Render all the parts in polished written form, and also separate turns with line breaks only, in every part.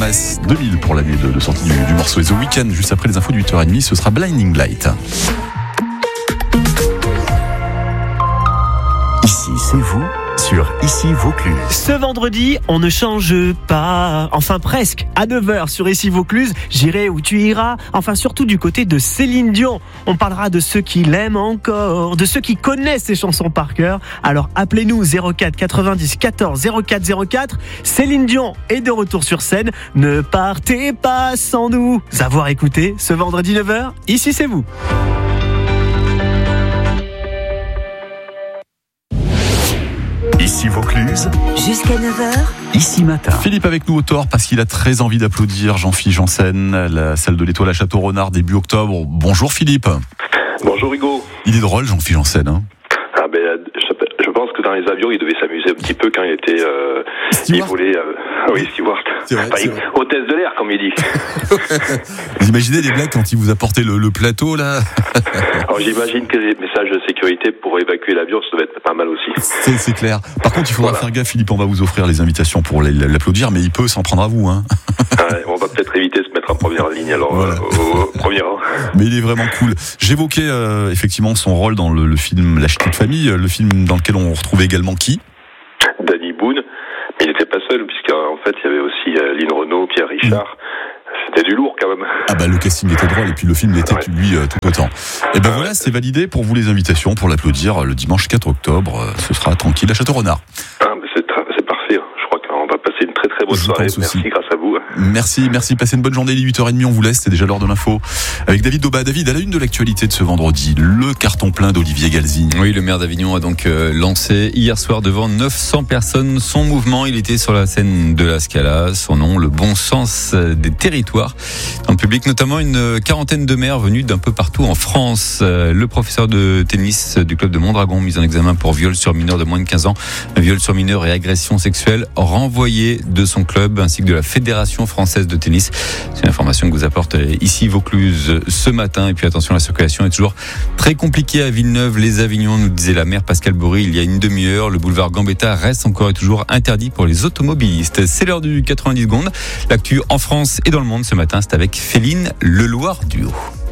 promesse 2000 pour l'année de sortie du morceau. Et The Weeknd, juste après les infos de 8h30, ce sera Blinding Light.
Ici, c'est vous sur Ici Vaucluse.
Ce vendredi, on ne change pas. Enfin presque. À 9h sur Ici Vaucluse, j'irai où tu iras. Enfin surtout du côté de Céline Dion. On parlera de ceux qui l'aiment encore, de ceux qui connaissent ses chansons par cœur. Alors appelez-nous 04 90 14 04 04. Céline Dion est de retour sur scène. Ne partez pas sans nous avoir écouté ce vendredi 9h. Ici c'est vous.
Ici Vaucluse,
jusqu'à 9h.
Ici Matin.
Philippe avec nous au tort parce qu'il a très envie d'applaudir Jean-Philippe Janssen, la salle de l'Étoile à Château-Renard début octobre. Bonjour Philippe.
Bonjour Hugo.
Il est drôle Jean-Philippe Janssen, hein.
Ah ben, je pense que dans les avions, il devait s'amuser un petit peu quand il était... il voulait... oui, Stewart.
C'est vrai, c'est vrai.
Hôtesse de l'air, comme il dit.
Vous imaginez les blagues quand il vous apportait le plateau, là?
Alors j'imagine que les messages de sécurité pour évacuer l'avion, ça doit être pas mal aussi.
C'est clair. Par contre, il faudra faire gaffe, Philippe, on va vous offrir les invitations pour l'applaudir, mais il peut s'en prendre à vous, hein.
On va peut-être éviter de se mettre en première ligne, alors
voilà.
au premier rang.
Mais il est vraiment cool. J'évoquais effectivement son rôle dans le film La Ch'ti de famille, le film dans lequel on retrouvait également qui?
Danny Boone, mais il n'était pas seul, puisqu'en fait, il y avait aussi Lynn Renaud, Pierre Richard. C'était du lourd quand même.
Ah bah le casting était drôle et puis le film l'était lui tout autant. Et ben voilà, c'est validé pour vous les invitations pour l'applaudir le dimanche 4 octobre. Ce sera tranquille à Château-Renard.
Ah bah c'est parfait. Je crois qu'on va passer une très très bonne soirée. Merci grâce à vous.
Merci. Passez une bonne journée. Il est 8h30, on vous laisse. C'est déjà l'heure de l'info. Avec David Dauba. David, à la une de l'actualité de ce vendredi, le carton plein d'Olivier Galzi.
Oui, le maire d'Avignon a donc lancé hier soir devant 900 personnes son mouvement. Il était sur la scène de la Scala. Son nom, le bon sens des territoires. Dans le public, notamment une quarantaine de maires venus d'un peu partout en France. Le professeur de tennis du club de Mondragon, mis en examen pour viol sur mineur de moins de 15 ans, viol sur mineur et agression sexuelle, renvoyé de son club ainsi que de la Fédération française de tennis. C'est une information que vous apporte ici Vaucluse ce matin. Et puis attention, la circulation est toujours très compliquée à Villeneuve-les-Avignon, nous disait la maire Pascal Bory il y a une demi-heure. Le boulevard Gambetta reste encore et toujours interdit pour les automobilistes. C'est l'heure du 90 secondes. L'actu en France et dans le monde ce matin, c'est avec Féline Leloir-Duhaut.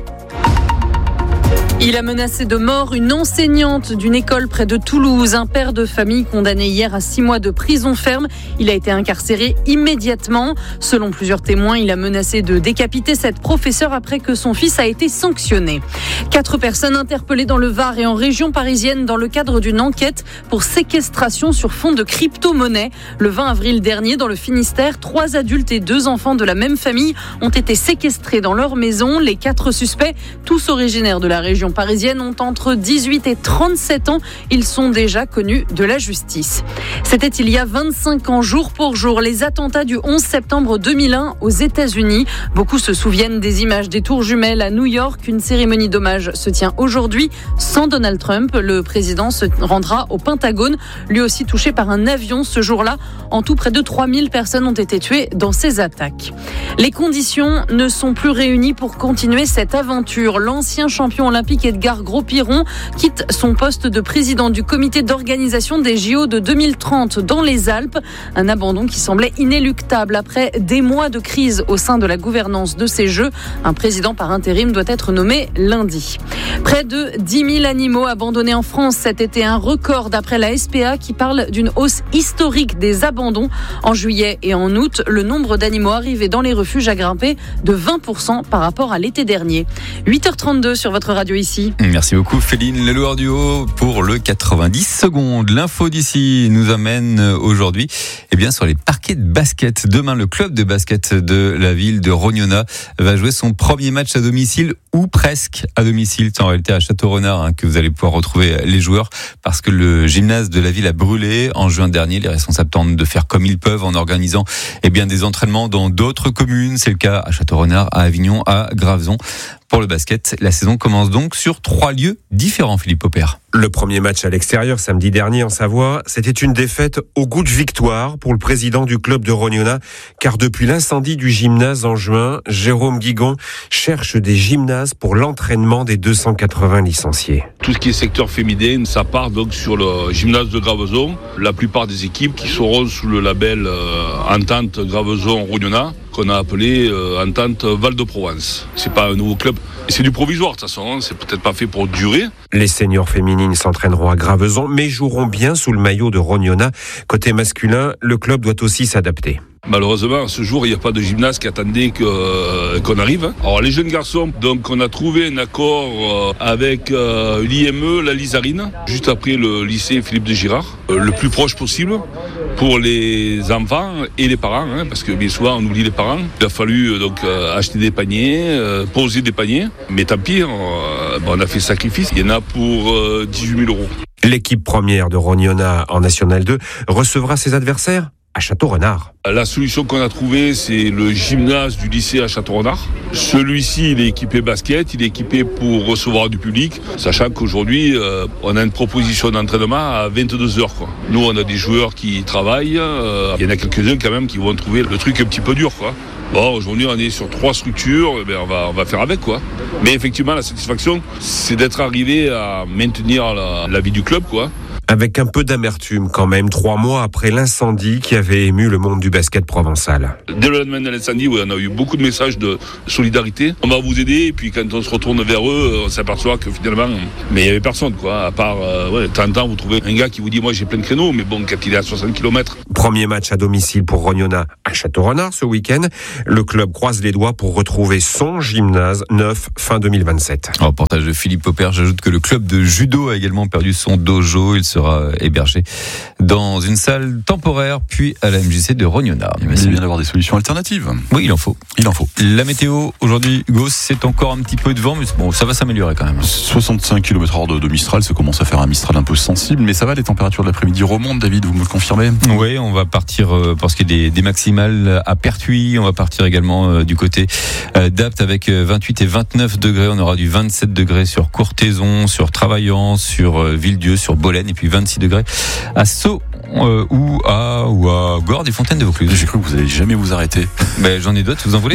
Il a menacé de mort une enseignante d'une école près de Toulouse. Un père de famille condamné hier à 6 mois de prison ferme. Il a été incarcéré immédiatement. Selon plusieurs témoins, il a menacé de décapiter cette professeure après que son fils a été sanctionné. 4 personnes interpellées dans le Var et en région parisienne dans le cadre d'une enquête pour séquestration sur fond de crypto-monnaie. Le 20 avril dernier, dans le Finistère, 3 adultes et 2 enfants de la même famille ont été séquestrés dans leur maison. Les 4 suspects, tous originaires de la région parisienne, ont entre 18 et 37 ans. Ils sont déjà connus de la justice. C'était il y a 25 ans, jour pour jour, les attentats du 11 septembre 2001 aux États-Unis. Beaucoup se souviennent des images des tours jumelles à New York. Une cérémonie d'hommage se tient aujourd'hui sans Donald Trump. Le président se rendra au Pentagone, lui aussi touché par un avion ce jour-là. En tout, près de 3000 personnes ont été tuées dans ces attaques. Les conditions ne sont plus réunies pour continuer cette aventure. L'ancien champion olympique Edgar Gros-Piron quitte son poste de président du comité d'organisation des JO de 2030 dans les Alpes. Un abandon qui semblait inéluctable après des mois de crise au sein de la gouvernance de ces Jeux. Un président par intérim doit être nommé lundi. Près de 10 000 animaux abandonnés en France cet été, un record d'après la SPA qui parle d'une hausse historique des abandons. En juillet et en août, le nombre d'animaux arrivés dans les refuges a grimpé de 20% par rapport à l'été dernier. 8h32 sur votre radio ici.
Merci beaucoup Féline Leloir-Duhaut pour le 90 secondes. L'info d'ici nous amène aujourd'hui sur les parquets de basket. Demain, le club de basket de la ville de Rognona va jouer son premier match à domicile ou presque à domicile. C'est en réalité à Château-Renard que vous allez pouvoir retrouver les joueurs parce que le gymnase de la ville a brûlé en juin dernier. Les responsables tentent de faire comme ils peuvent en organisant des entraînements dans d'autres communes. C'est le cas à Château-Renard, à Avignon, à Graveson. Pour le basket, la saison commence donc sur 3 lieux différents, Philippe Aubert.
Le premier match à l'extérieur samedi dernier en Savoie, c'était une défaite au goût de victoire pour le président du club de Rognona, car depuis l'incendie du gymnase en juin, Jérôme Guigon cherche des gymnases pour l'entraînement des 280 licenciés.
Tout ce qui est secteur féminin, ça part donc sur le gymnase de Graveson. La plupart des équipes qui seront sous le label Entente Graveson Rognona qu'on a appelé Entente Val-de-Provence. C'est pas un nouveau club, c'est du provisoire de toute façon, hein. C'est peut-être pas fait pour durer.
Les seniors féminines s'entraîneront à Graveson, mais joueront bien sous le maillot de Rognona. Côté masculin, le club doit aussi s'adapter.
Malheureusement, à ce jour, il n'y a pas de gymnase qui attendait qu'on arrive. Alors, les jeunes garçons, donc, on a trouvé un accord avec l'IME, la Lizarine, juste après le lycée Philippe de Girard, le plus proche possible pour les enfants et les parents, hein, parce que bien souvent, on oublie les parents. Il a fallu donc acheter des paniers, poser des paniers, mais tant pis, on a fait sacrifice. Il y en a pour 18 000 €.
L'équipe première de Rognona en National 2 recevra ses adversaires à Château-Renard.
La solution qu'on a trouvée, c'est le gymnase du lycée à Château-Renard. Celui-ci, il est équipé basket, il est équipé pour recevoir du public, sachant qu'aujourd'hui, on a une proposition d'entraînement à 22h. Nous, on a des joueurs qui travaillent, il y en a quelques-uns quand même qui vont trouver le truc un petit peu dur, quoi. Bon, aujourd'hui, on est sur 3 structures, on va faire avec, quoi. Mais effectivement, la satisfaction, c'est d'être arrivé à maintenir la vie du club, quoi.
Avec un peu d'amertume quand même, 3 mois après l'incendie qui avait ému le monde du basket provençal.
Dès le lendemain de l'incendie, on a eu beaucoup de messages de solidarité. On va vous aider, et puis quand on se retourne vers eux, on s'aperçoit que finalement, mais il n'y avait personne, quoi. À part, de temps en temps, vous trouvez un gars qui vous dit, moi j'ai plein de créneaux, mais bon, quand il est à 60 km.
Premier match à domicile pour Rognona à Château-Renard ce week-end. Le club croise les doigts pour retrouver son gymnase neuf fin 2027.
Reportage de Philippe Popper. J'ajoute que le club de judo a également perdu son dojo. Il sera hébergé dans une salle temporaire, puis à la MJC de Rognona.
C'est bien d'avoir des solutions alternatives.
Oui, il en faut.
Il en faut.
La météo, aujourd'hui, Hugo, c'est encore un petit peu de vent, mais bon, ça va s'améliorer quand même.
65 km/h de Mistral, ça commence à faire un Mistral un peu sensible, mais ça va, les températures de l'après-midi remontent, David, vous me le confirmez ?
Oui, on va partir, parce qu'il y a des maximales à Pertuis, on va partir également du côté d'Apt avec 28 et 29 degrés, on aura du 27 degrés sur Courthézon, sur Travaillant, sur Villedieu, sur Bolène, et puis 26 degrés à Sceaux ou à Gordes et Fontaine de Vaucluse.
J'ai cru que vous n'allez jamais vous arrêter.
Ben, j'en ai d'autres, vous en voulez ?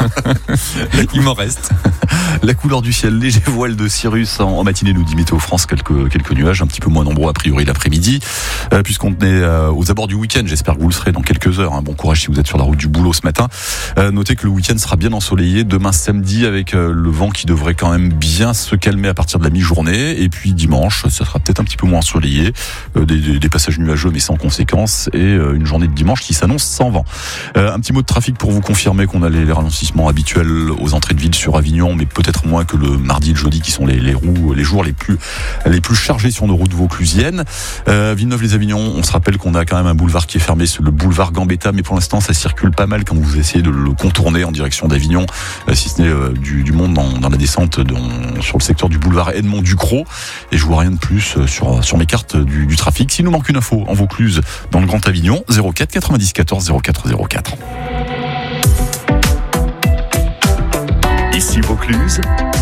Il m'en reste.
La couleur du ciel, léger voile de cirrus en matinée, nous dit Météo France, quelques nuages, un petit peu moins nombreux a priori l'après-midi, puisqu'on est aux abords du week-end. J'espère que vous le serez dans quelques heures. Bon courage si vous êtes sur la route du boulot ce matin. Notez que le week-end sera bien ensoleillé demain samedi, avec le vent qui devrait quand même bien se calmer à partir de la mi-journée, et puis dimanche ça sera peut-être un petit peu moins ensoleillé, des passages nuageux mais sans conséquences, et une journée de dimanche qui s'annonce sans vent. Un petit mot de trafic pour vous confirmer qu'on a les ralentissements habituels aux entrées de ville sur Avignon, mais peut-être moins que le mardi et le jeudi qui sont les jours les plus chargés sur nos routes vauclusiennes. Villeneuve-les-Avignon, on se rappelle qu'on a quand même un boulevard qui est fermé, c'est le boulevard Gambetta, mais pour l'instant ça circule pas mal quand vous essayez de le contourner en direction d'Avignon, si ce n'est du monde dans la descente sur le secteur du boulevard Edmond Ducrot, et je vois rien de plus sur mes cartes du trafic. S'il nous manque une info en Vaucluse dans le Grand Avignon, 04 90 14 04 04.
Ici Vaucluse.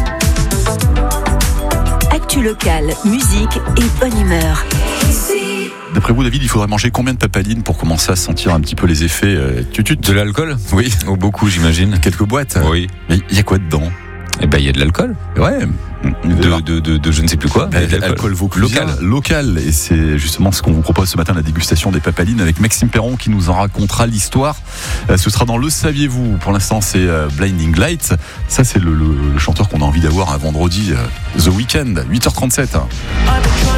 Actu locale, musique et bonne humeur.
D'après vous, David, il faudrait manger combien de papalines pour commencer à sentir un petit peu les effets
de l'alcool ?
Oui.
Oh, beaucoup, j'imagine.
Quelques boîtes.
Oui.
Mais il y a quoi dedans ?
Eh ben, il y a de l'alcool.
Ouais.
De je ne sais plus quoi.
Alcool vauclusien local. Et c'est justement ce qu'on vous propose ce matin, la dégustation des papalines avec Maxime Perron qui nous en racontera l'histoire. Ce sera dans Le Saviez-vous. Pour l'instant, c'est Blinding Lights. Ça, c'est le chanteur qu'on a envie d'avoir un vendredi, The Weeknd, 8h37.